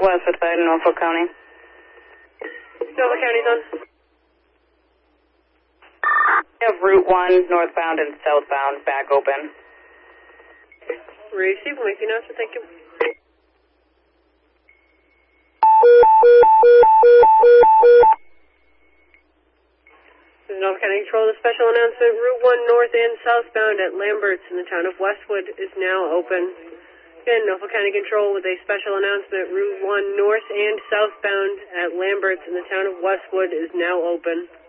Westwood side in Norfolk County. Norfolk County's on. We have Route 1 northbound and southbound back open. Receive, make the announcement, thank you. This is Norfolk County Control. The special announcement, Route 1 north and southbound at Lamberts in the town of Westwood is now open. Again, Norfolk County Control with a special announcement, Route 1 north and southbound at Lamberts in the town of Westwood is now open.